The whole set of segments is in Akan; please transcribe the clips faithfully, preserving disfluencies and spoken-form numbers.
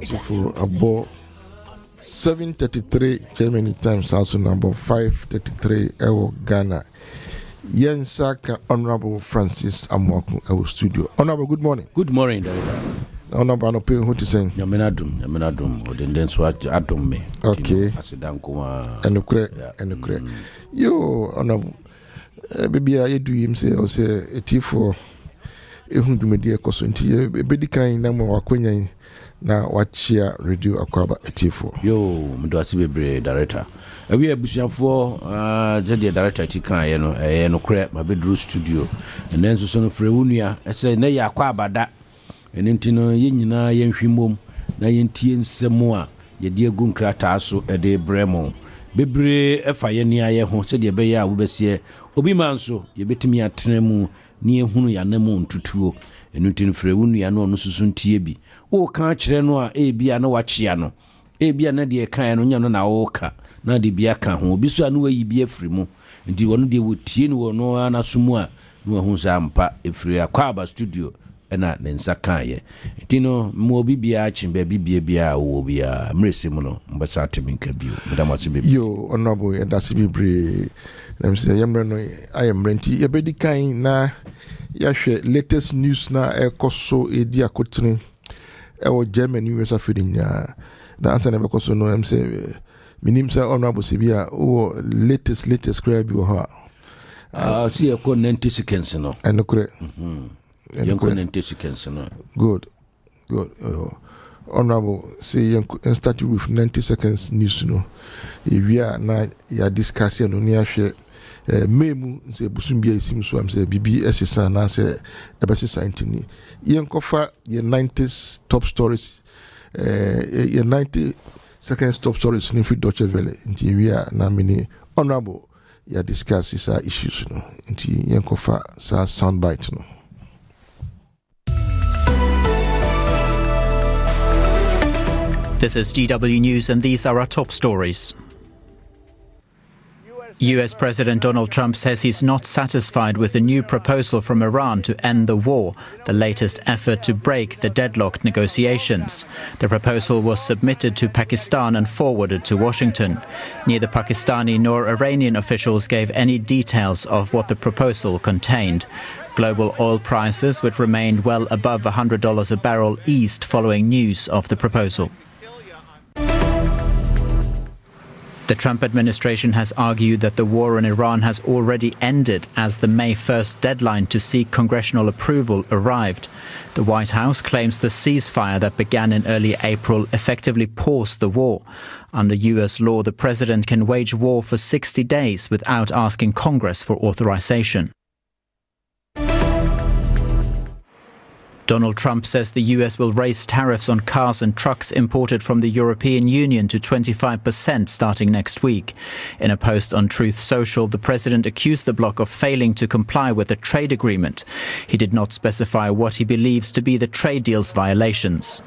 beautiful. About seven thirty-three Germany time, South about five thirty-three Ewo Ghana. Yensaka Honorable Francis Amwaku, our studio. Honorable, good morning. Good morning, Director. Honorable, no paying who to sing. Yamenadum, Yamenadum, or then dance what Adam me. Okay. Asidankuma. And the correct, and the correct. You, Honorable, baby, I do him say, or say, a tea for a hundred media cosunti, a bedi kind number or queen. Now, what cheer radio Aquaba a tea for? Yo, Mduasibe, Director. We are Bisham for uh the director Tika, you know, a no crap, my bedroom studio, and then so son of Freunia. I say, Nay, Aquaba that, and intino yina yen himum, na yen tien semoa, ye dear gun cratasso, a day bremo. Bebre, a fire near ye home, said ye beya, Ubesia, Obimanso, ye bet me at Tremu, near Hunu Yanemon to two, and until Freunia no Susun Tiebi. O can't renoa, a biano wachiano, a biana dear kind on yana oka. Na de bia ka ho obi so anu ayi bia free mu nti wono de wotie ni wono ana sumu a no ho sa ampa efiri Akwaba studio na ne nsa kan ye nti no mo obi bia chimba bibia bia wo bia mresi mu no mbasa teminka bio medamase bebi yo Honorable ya dasi bibre dem say yemre no ayemre nti ye bedi kan na ya hwe latest news na ekoso edi akotene e wo Germany U S A fidinya na ansa na bekoso no em say minim say Honorable Sibia o latest latest crab you ha ah see ko ninety seconds no and correct mhm yanko ninety seconds no good good uh, Honorable say you start with ninety seconds news no if we are na ya discuss no ni ahwe memu say busumbia isim so am say bibi esesa na say ebesesa intini yenkofa ye nineties top stories eh ye ninety second stop stories in Deutsche Welle nti we are na mini Honorable ya discuss these issues no nti yenkofa sa soundbite no. This is D W News and these are our top stories. U S President Donald Trump says he's not satisfied with the new proposal from Iran to end the war, the latest effort to break the deadlocked negotiations. The proposal was submitted to Pakistan and forwarded to Washington. Neither Pakistani nor Iranian officials gave any details of what the proposal contained. Global oil prices, which remained well above one hundred dollars a barrel, eased following news of the proposal. The Trump administration has argued that the war in Iran has already ended as the May first deadline to seek congressional approval arrived. The White House claims the ceasefire that began in early April effectively paused the war. Under U S law, the president can wage war for sixty days without asking Congress for authorization. Donald Trump says the U S will raise tariffs on cars and trucks imported from the European Union to twenty-five percent starting next week. In a post on Truth Social, the president accused the bloc of failing to comply with the trade agreement. He did not specify what he believes to be the trade deal's violations.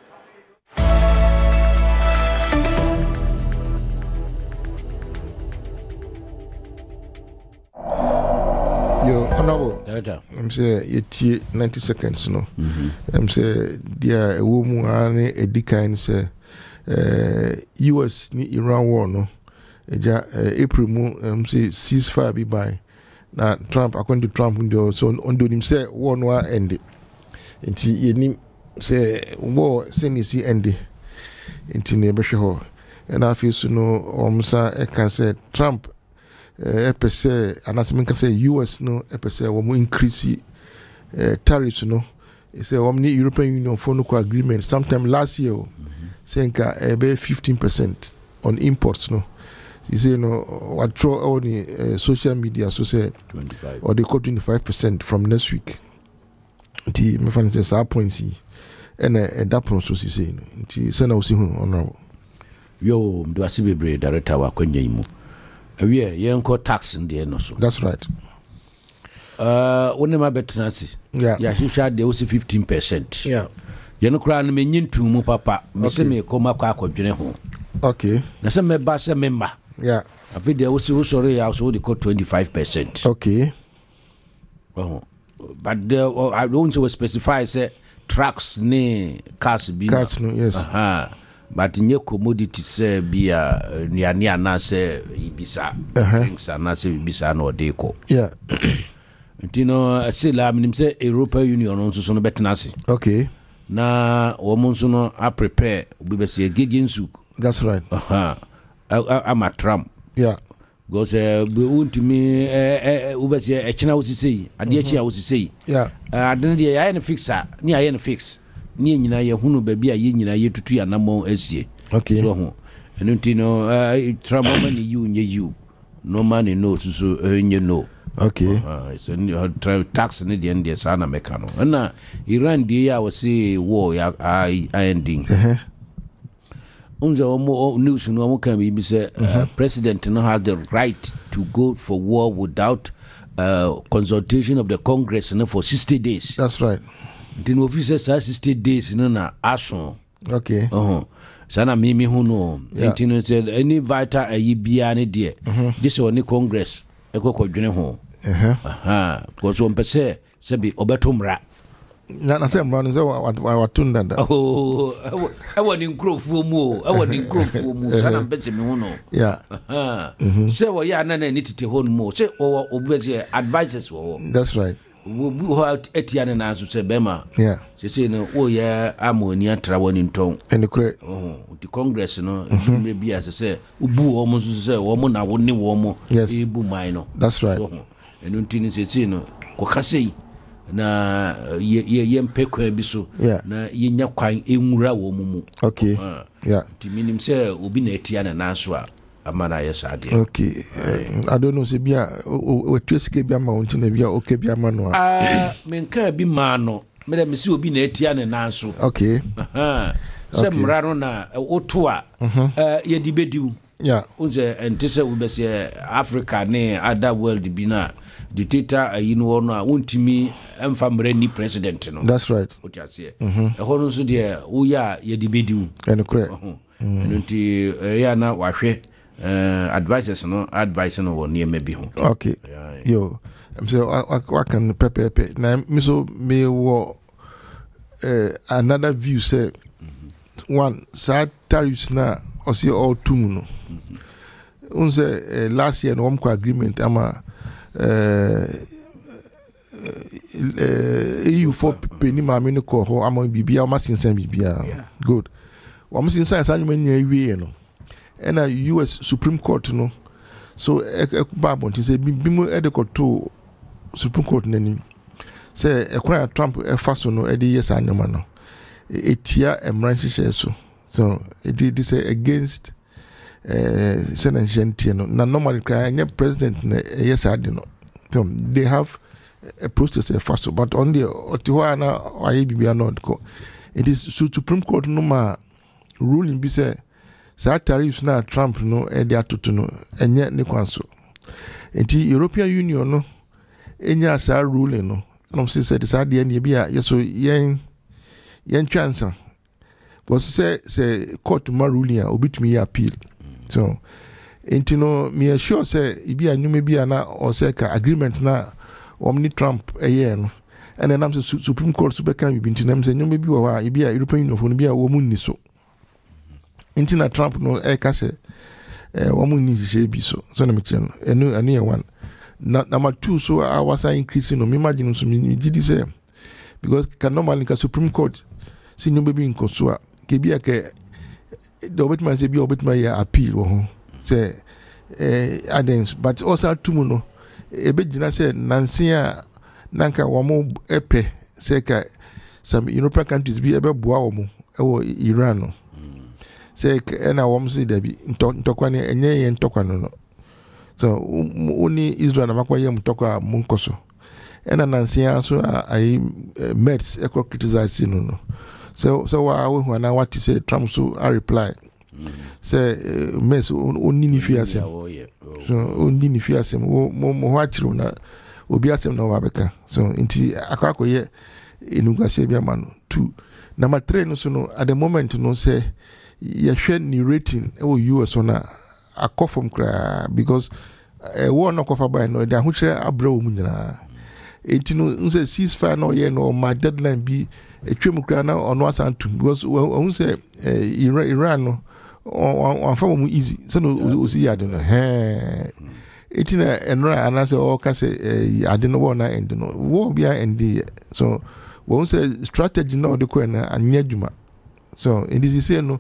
Yo, Honorable, Director. I'm say you ninety seconds no. Mhm. I'm say dia ewo mu ane edikan say U S ni Iran war no. Eja April mu I'm say ceasefire be by. Na Trump according to Trump ndo so on do him say war no end. Nti yenim say war say ni si end. Nti ne behwe ho. And I feel so no omsa e can say Trump uh, per se, and as I can say, U S no, per se, we increase uh, tariffs no. It's a omni European Union for no agreement. Sometime last year, mm-hmm. saying about fifteen percent on imports no. You say no, what throw all the uh, social media so say twenty-five or they call twenty-five percent from next week. The my friend says our points and uh, that process is saying. The send out see Honorable. Yo, Mduasi Bebre, Director wa kwenye imu. We are yenko tax in the end so. That's right. Uh, one of my betanasi. Yeah. Yeah, she shot the O C fifteen percent. Yeah. Yeno kura ni menyin tu mu papa. Mese me koma kwa kwa dwene ho. Okay. Na se me ba se member. Yeah. Afi de O C o sorry ya so de ko twenty-five percent. Okay. Oh. But the, I don't so specify say trucks ne cars bi cars no yes aha but nye commodity say bia nuane ana say ibisa drinks ana say ibisa na odeko yeah ntino asila minim say European Union nso so no betena ase okay na wo mo nso no a prepare obi be say gegensu that's right aha ama Trump yeah because we untimi eh eh obi say echina wosisei ade echi a wosisei yeah ade de ya na fixa ni ya na fix ni nyina ye hunu ba bia ye nyina ye tutu ya namo asie okay so ho enu ntino Trump man you nye you no man no so so nye no okay uh, so uh, tax ne de ndie sana meka no na Iran de ya wose war ya ending eh uh-huh. Unza omo news no omo kan bi say president no has the right to go for war without uh, consultation of the Congress no for sixty days. That's right. The officer says sixty days no na aso. Okay. Uh-huh. Sana mimi hu no. Intino said any vital ayi bia ne de. This one Congress e ko kodwene ho. Uh-huh. Aha. Because one pese se bi obetomra. Na na say mbano say wa tunda da. Oh, I want in crowfo mu. I want in crowfo mu. Sana mpese me hu no. Yeah. Aha. Say wo ya na na ni tete ho no mu. Say o obese advices wo. That's right. We bu ho etiane na so say bema. Yeah. Say say no o ya amoni atra woni nton. And correct. Oh, the Congress no me bia say ubu wo mo so say wo mo na wo ni wo mo e bu mai no. That's right. So enu ntini say say no ko kasei na ye ye mpekwa bi so na ye nya kwan enwura wo mumu okay uh, yeah ti minim say obi na etia na naso a amana yes ade okay uh, I don't know say bia o twesike bia ma wonti na bia okay bia ma no ah menka bi ma no me dem say obi na etia na naso okay aha say mraro na oto a eh ye di bediu yeah unze entese ubese Africa ne other world bi na dictator ayino no a wontimi emfa mre ni president no. That's right. What you say e hono so de wo ya ye di bediu and correct eno ti ya na wahwe advices no advice no wo ne me bi ho okay yo I'm say I can pepe pepe na me so me wo uh, another view say one sad tariffs na o see all two no unse uh, last year no one agreement ama uh, uh, E U for penny maame no ko ho ama bibia ama sinsan bibia good wa mo sinsan san nyuma nyaa wie no and U S Supreme Court no so e ba bon ti say bimu e de ko to Supreme Court nani say e kwa Trump e fa so no e de yes anyoma no etia emran hyehyɛ so so it did say against uh Senate gentle no na normally any president na yes ade no so they have a process e fa so but on the otiwa na ayi bibia no ko it is Supreme Court no ma ruling bi say sa tariffs na Trump no e de atoto no enye ne kwanso enti European Union no enya sa ruling no no say say sa de ne bia yeso yen yen chansa was say say court ma ruling a obitumi appeal so enti no me sure say ibi anyume bia na o say ka agreement na omni Trump e yen no and then am say Supreme Court super kan bi enti nam say nyume bi wo ha ibi a European Union fo no bia wo munni so enti na Trump no e ka say eh wo munni hye bi so so na me kire no enu enu ye one na number two so I was increasing no me imagine so me did say because can normally ka Supreme Court si nyume bi nko so a ke bia ke the obitman say bi obitman ya appeal wo ho say eh adens but also tumu no e be gina say nanse a nanka wo mo epe say ka some European countries bi e be boa wo mo e wo Iran no say na wo mo say da bi ntokwa ne enye ye ntokwa no so oni Israel na makwa ye mtokwa mo nkoso ena nanse a so ai meds e ko criticize no no so so wa we hu na what say Trump so I reply say uh, mess onni ni fiasem so onni ni fiasem mo mo ho akiro na obi asem na wa beka so nti akako ye enugase bia ma no two number three no so no at the moment no say ye hwe ni rating e wo U S na akofom kra because e wo no kofa by no da ho kire abra wo mu nyina enti no unse ceasefire no ye no my deadline be etwem kra na ono asantu because unse Iran no on fa mu easy so no osi yade no he enti na enra anase o ka se ade no na end no wo bia end so won say strategy no de ko na anya dwuma so in this say no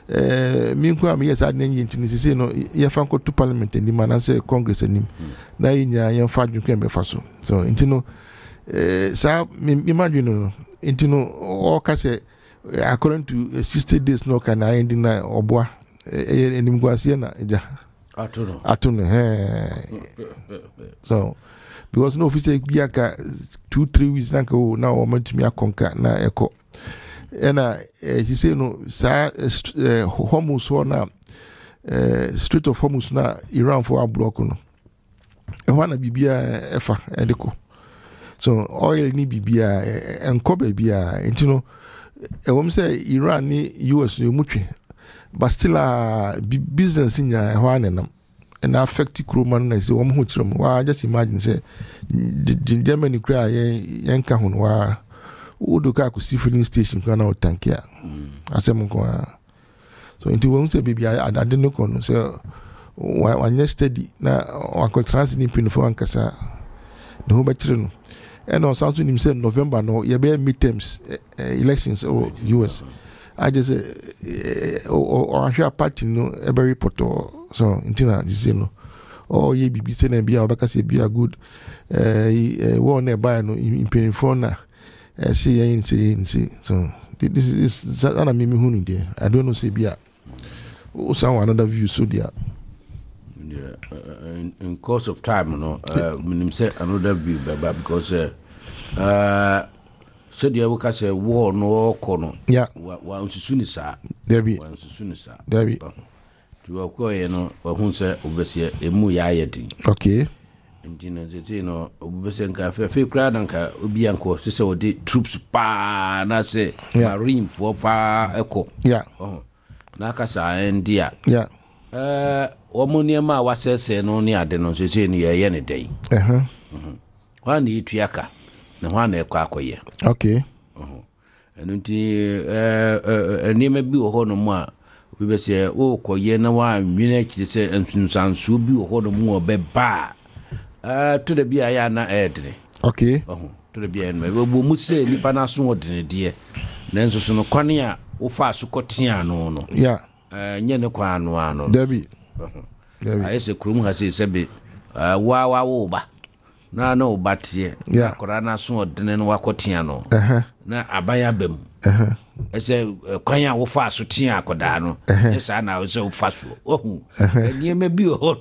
eh mi nko am yes adna enti ni say no ye fa ko to parliament ni man say congress ni na yinya ye fa dwun kan be fa so so enti no eh sa mi imagine no enti no o ka se according to sixty days no can end na oboa enim guasie na eja atuno atuno he so because no officer biaka two three weeks na ko na o matumi akonka na eko ena he say no sa Hormuz na Strait of Hormuz na Iran for a block no e wana bibia efa edeko so oil ni bibia enko bibia entino e wom say Iran ni U S no mutwe but still a business in ya hwane nam and affect Kruman na say wom ho kirom wa just imagine say the Germany cry yen ka ho wa udoka ku see filling station kana o tankia asem ko so into wom say bibia ade no ko no so wa steady na wa ko trans ni pin for ankasa no ba kire no and on South nim say November no ye be midterms elections or U S I just say or share party no e be report so intina this no oh ye bibi say na bia obaka say bia good eh one e buy no in phone na see yin say say so this is that na me me hunu there I don't know say bia o some another view so there. Yeah, uh, in, in course of time, no, uh, when say another view, because uh, uh, said you can say war no corner. Yeah, one soon sir, there be one soon sir, there be. To a coy, you know, or who say obviously a muyayeti. Okay. And you know, obviously, a few crowd and Ubianco, so the troops pa, na say marine for far echo. Yeah. Oh, Nakasa and dear. Yeah. Uh, Omuniama was say no near the nonsense near any day. Uh huh. One eat yaka, no one a quack ye. Okay. And until a name be a honor more. We will say, oh, Koyena, one minute, say, and some should be a honor more be bar. Uh, to the Biana Edney. Okay. Oh, to the Bian, we will say, Nipana Sword, dear. Nanso so no kwania wo fa so kotia no no yeah eh nye ne kwa no ano Debbie Debbie ai se krum ha se sebe wa wa wo ba na na wo batie akora na so odene no wakotia no eh na abaya bam eh ese kwanya wo fa so tia akoda no esa na wo se wo fa so ohu nie me bi ho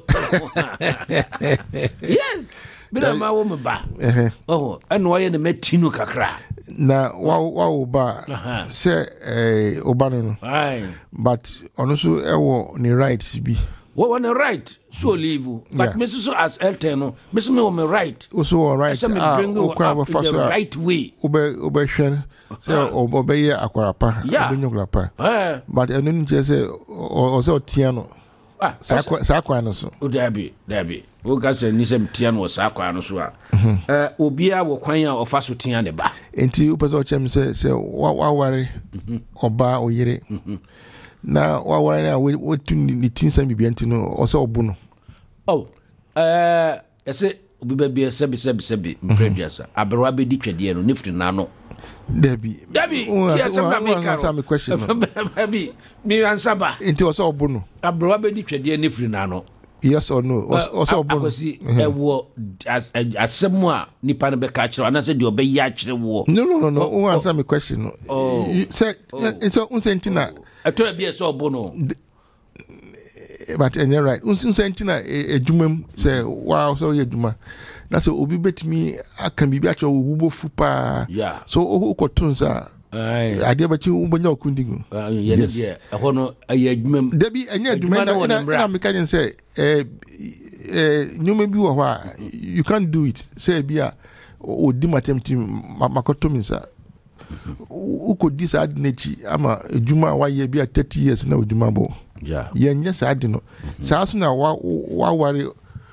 yes bila ma wo me ba eh ohu eno ye ne metinu kakra na wa wa oba say eh oba no aye but ono so e wo ni rights bi wo wo ni right so leave but yeah. Me so as elten no me so me wo me right so wo right ah o kwa ba fa so right way obe obe hwe say obe ye akwarapa obe nyograpa eh but eno ni je say o say otia no ah sa kwa no so o dabi dabi wo ga se ni se tia no sa kwa no so a eh obia wo kwan a ofa so tia ne ba enti o pese o chem se se wa ware oba oyire na wa ware na we tu ni tinsa bibia enti no o se obu no oh eh ese obi ba bia se bi se bi se bi previous aberwa be di twede no nifti na no Debbie Debbie yes I'm making a question baby me answer ba enti o se obu no aberwa be di twede nifti na no yes or no o se obu no e wo asemu a nipa no be ka kire ana se de obe ya kire wo no no no no o answer me question no say so unsentina ato bia se obu no but and you're right unsentina ejumam say wow so ye juma na so obi betimi aka bibi acho wubo fu pa so o ko tunsa ai ade ba chi ubonya okundigu yes yeah ho no aye adwumam debi anya adwuma na na me kan say eh eh nyuma bi wo ho a you can't do it say bia o di matemti makotomisa uko di sa adnechi ama adwuma wa ye bia thirty years na adwuma bo yeah yenye sa ade no sa so na wa wa ware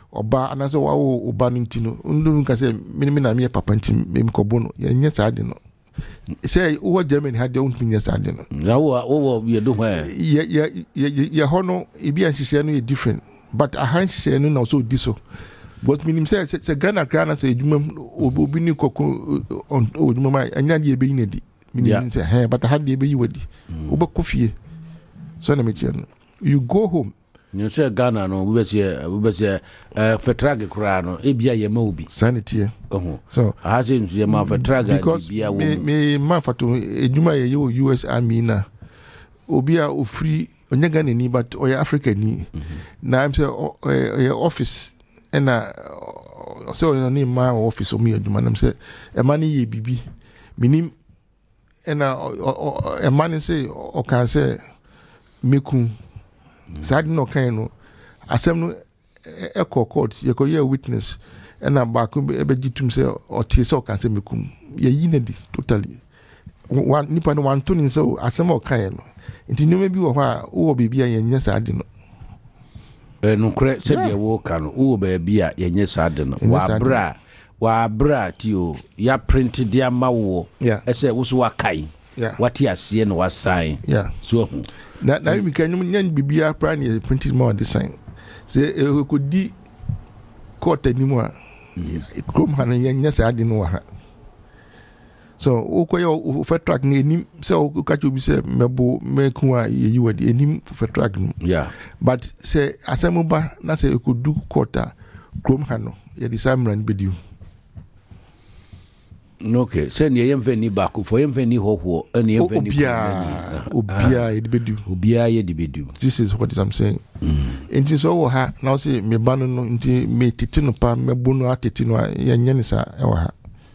oba anaso wawo oba no ntino ndunu ka say me me na me papa ntim me kobo no ye nya saade no say wo Germany had the own nya saade no na wo wo ye do hwa ye ye ye hono e bi anhihye no e different but a hanhihye no na so diso but minim say say Ghana krana say edwuma obi ni kokko on odwuma ma anya de ebe yin adi minim say he but had de ebe yi wadi oba kofie so na me chen you go home. You say Ghana no we be say we be say eh fetrag kura no e bia ye ma obi sanity oh so I have say ma fetrag bia me me ma fato ejuma ye yo U S Army na obi a ofri onye Ghana ni but oya Africa ni na am say eh office na so you ni ma office o mi ejuma na say e ma ni ye bibi minim na e ma ni say o kan say meku sad no kind no asem no e call court ye ko ye witness and na back e be gitum say o tie say o kan say mekum ye yinadi totally one nipa no one toni so asem o kan no nti no bi wo ha wo bebia ye nya sad no eh no kre se de wo kan wo bebia ye nya sad no wa bra wa bra ti o ya print dia ma wo e say wo so wa kai what you see no was sign yeah so na na we can nyan bibia plan is printed more design say e ko di court animo a krom han nya sa ade no wa ha so o ko yo for track ni nim say o ka cho bi say mebo meku a ye yi wadi enim for track no yeah but say asemuba na say e ko du court a krom han no ye di samran bediu. Okay, send ye yemfeni back for yemfeni hoho and yemfeni obia obia e dibedu obia ye dibedu. This is what I'm saying. Enti so wo ha now say me ba no nti me titi no pa me bu no atiti no ye nya ni sa e wo ha.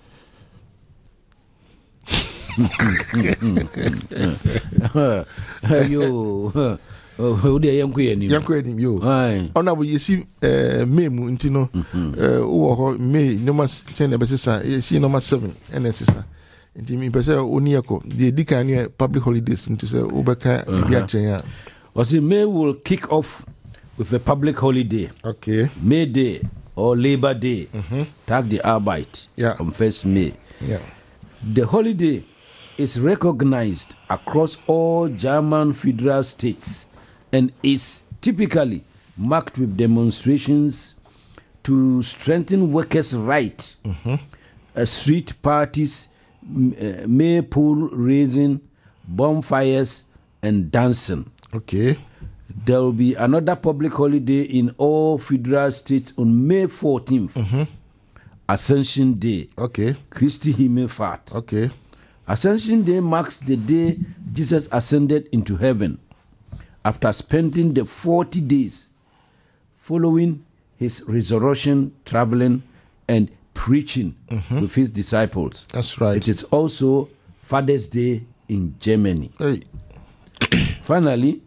Yo oh de yanku ye ni yanku ye ni yo ona bu yesi eh memu nti no eh wo ho me number ten e be sesa yesi number seven ene sesa nti mi pese oni eko the dikan ni public holidays nti se obeka bi a chen ya was it May will kick off with a public holiday. Okay, May Day or Labor Day. Mm-hmm. Tag the Arbeit yeah. on first May. Yeah, the holiday is recognized across all German federal states and is typically marked with demonstrations to strengthen workers' rights, mm-hmm. uh, street parties, uh, maypole raising, bonfires, and dancing. Okay. There will be another public holiday in all federal states on May fourteenth, mm-hmm. Ascension Day. Okay. Christi Himmelfahrt. Okay. Ascension Day marks the day Jesus ascended into heaven after spending the forty days following his resurrection, traveling and preaching mm-hmm. with his disciples. That's right. It is also Father's Day in Germany. Hey. Finally,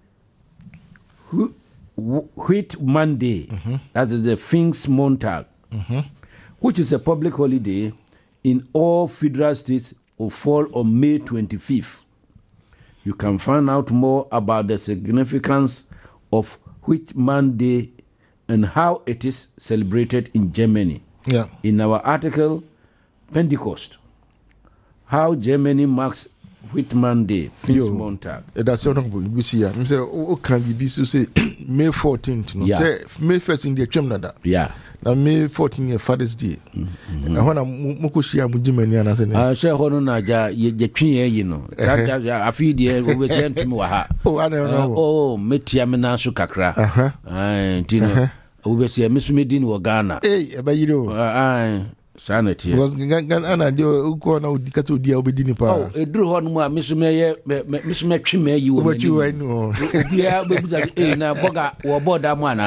Whit Monday, mm-hmm. that is the Pfingstmontag, mm-hmm. which is a public holiday in all federal states, will fall on May twenty-fifth. You can find out more about the significance of Whit Monday and how it is celebrated in Germany. Yeah. In our article, Pentecost, how Germany marks Whit Monday, Pfingstmontag. That's what we see. I say, oh, can be so say May fourteenth. No, yeah. May first in the Chemnada. Yeah. Now May fourteenth, Father's Day. And when I'm Mokushia Mujimani and I say, I share Hononaja, ye twin, you know. I feed the over sent to Moha. Oh, I don't know. Oh, Metiamina Sukakra. Uh huh. I Tino. We see a Miss Medin or Ghana. Eh, about you. I. Sanity was Ghana, do go now, Dicatu, dear Obedini. Oh, it drew on more, Miss Mayer, Miss Mcchime, you what you I know. Yeah, in a boga or boda mana.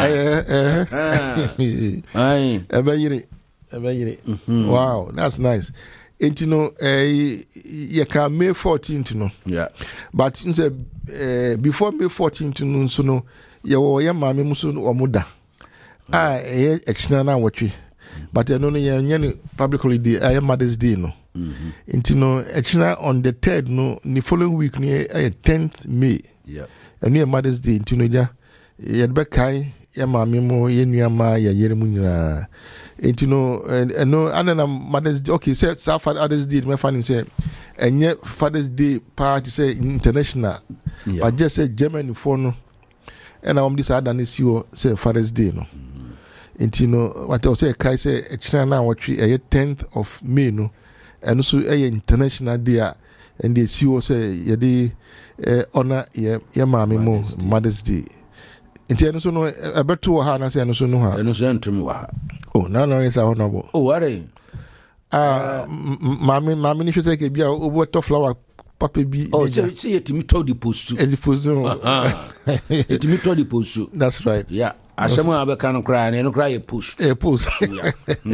Aye, about you. Wow, that's nice. And you know, eh, you can May fourteenth, you know. Yeah, but you say before May fourteenth, you know, so no, you were your mammy Musun or Muda. Ah, eh, external what you. But I don't know any public holiday. I am Mother's Day, no. Mm-hmm. And you know, actually on the third, no, the following week, near tenth May. Yeah. And near Mother's Day, you know, yeah, you had back high, ya maame mo ye nua ma ya yere mu nyina enti no no anana Mother's Day okay say Father's Day me fan say enye Father's Day party say international yeah. But just say Germany for no and am this ada na si o say Father's Day no enti no what I say kai say e china na watwe e tenth of May no and so e international day and they see o say ye dey honor ye ye maame mo Mother's Day. Inti eno so no ebeto ha na se eno so no ha. Eno so entum wa ha. Oh, na no is honorable. Oh, worry. Ah, maame maame ni hwese ke bia obo to flower papa bi. Oh, so so yetimi to the post. E the post no. Yetimi to the post. That's right. Yeah. Ashamu abeka no cry na no cry e post. E post. Yeah.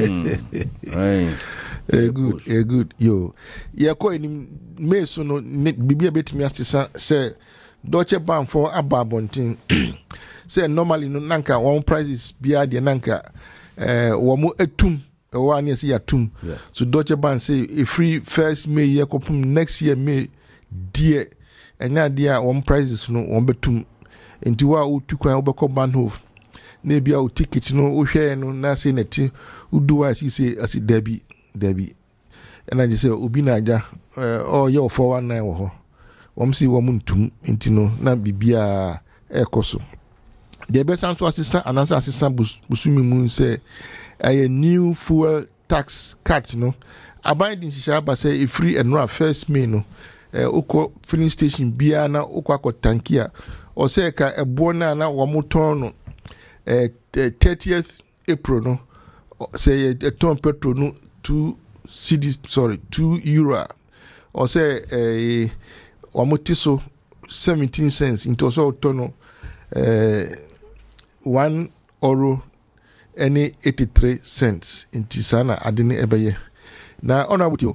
Right. Eh good, eh good. Yo. Ye ko ni me so no bibia betimi asesa say Deutsche Bank for ababontin. Say normally no nanka one prices bia de nanka eh wo mo etum e wo ani say atum. So Deutsche Bank say a free first May year kopum next year May dear enya dia one prices no one betum. Enti wa o tukwan obekọ Bahnhof na bia o ticket no o hwe no na say neti udu wa si say asi dabi dabi. And I just say obi na aja oh ye four one nine wo ho. Wom si wo muntum enti no na bibia ekoso. The best answer assistant and answer assistant busumi mun say a new fuel tax cut no abiding shaba say a free and raw first May no eh oko filling station bia na oko akọ tankia o say ka ebo na na wo moton no eh thirtieth April no say a ton petrol no two cedis sorry two euro or say eh wo motiso seventeen cents into so tono eh one euro any eighty-three cents in Tisana adini ebeye na honorable